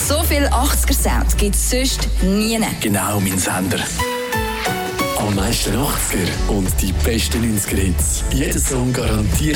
So viel 80er-Sound gibt es sonst nie. Genau, mein Sender. Am meisten 80er und die besten 90er-Hits. Jeder Song garantiert